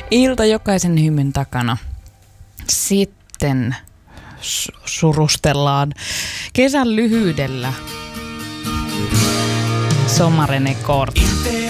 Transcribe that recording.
Ilta jokaisen hymyn takana. Sitten surustellaan kesän lyhyydellä. Somarene Kort.